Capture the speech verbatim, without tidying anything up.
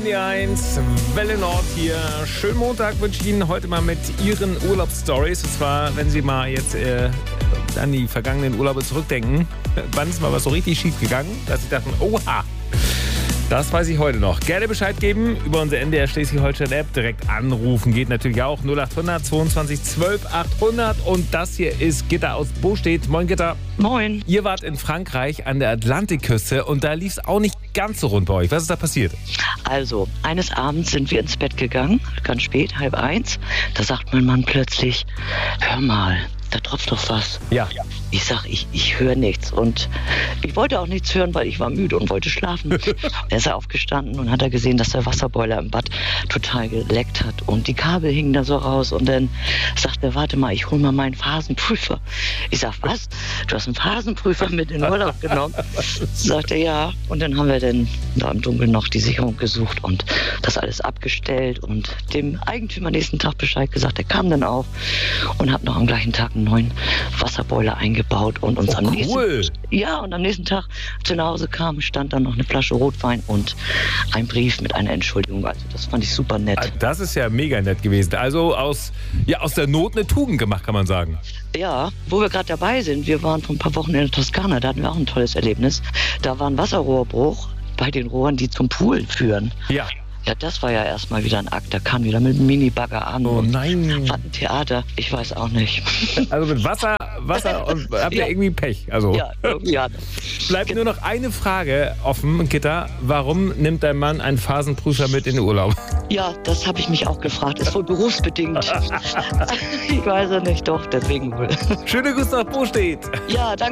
M D eins, Welle Nord hier. Schönen Montag wünsche ich Ihnen heute mal mit Ihren Urlaubsstories. Und zwar, wenn Sie mal jetzt äh, an die vergangenen Urlaube zurückdenken. Wann ist mal was so richtig schief gegangen, dass Sie dachten, oha, das weiß ich heute noch. Gerne Bescheid geben über unsere N D R Schleswig-Holstein-App. Direkt anrufen geht natürlich auch. null acht hundert zweiundzwanzig zwölf achthundert. Und das hier ist Gitta aus Bostedt. Moin, Gitta. Moin. Ihr wart in Frankreich an der Atlantikküste und da lief es auch nicht ganz so rund bei euch. Was ist da passiert? Also, eines Abends sind wir ins Bett gegangen, ganz spät, halb eins. Da sagt mein Mann plötzlich, hör mal, da tropft doch was. Ja. Ich sag, ich, ich höre nichts. Und ich wollte auch nichts hören, weil ich war müde und wollte schlafen. Er ist aufgestanden und hat er gesehen, dass der Wasserboiler im Bad total geleckt hat. Und die Kabel hingen da so raus. Und dann sagt er, warte mal, ich hol mal meinen Phasenprüfer. Ich sag, was? Du hast einen Phasenprüfer mit in den Urlaub genommen? Sagt er, ja. Und dann haben wir dann da im Dunkeln noch die Sicherung gesucht und das alles abgestellt. Und dem Eigentümer nächsten Tag Bescheid gesagt. Er kam dann auf und hat noch am gleichen Tag einen neuen Wasserboiler eingebaut. Und uns oh, am cool. nächsten, ja, und am nächsten Tag, als wir nach Hause kamen, stand dann noch eine Flasche Rotwein und ein Brief mit einer Entschuldigung. Also das fand ich super nett. Das ist ja mega nett gewesen. Also aus, ja, aus der Not eine Tugend gemacht, kann man sagen. Ja, wo wir gerade dabei sind, wir waren vor ein paar Wochen in der Toskana, da hatten wir auch ein tolles Erlebnis. Da war ein Wasserrohrbruch bei den Rohren, die zum Pool führen. Ja. Ja, das war ja erstmal wieder ein Akt. Da kam wieder mit einem Minibagger an. Oh nein. Was ein Theater. Ich weiß auch nicht. Also mit Wasser, Wasser und habt ihr Ja. irgendwie Pech. Also. Ja, irgendwie ja. Bleibt nur noch eine Frage offen, Gitta. Warum nimmt dein Mann einen Phasenprüfer mit in den Urlaub? Ja, das habe ich mich auch gefragt. Ist wohl berufsbedingt. Ich weiß es nicht, doch, deswegen wohl. Schöne Grüße nach Bostedt. Ja, danke.